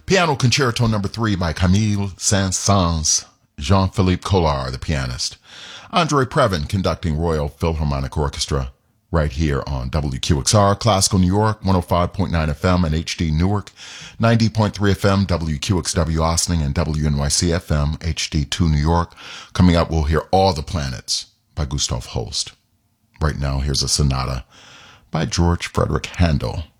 Piano Concerto Number 3 by Camille Saint-Saëns, Jean-Philippe Collard, the pianist. Andre Previn conducting Royal Philharmonic Orchestra right here on WQXR, Classical New York, 105.9 FM and HD Newark, 90.3 FM, WQXW Austin, and WNYC FM, HD2 New York. Coming up, we'll hear All the Planets by Gustav Holst. Right now, here's a sonata by George Frederick Handel.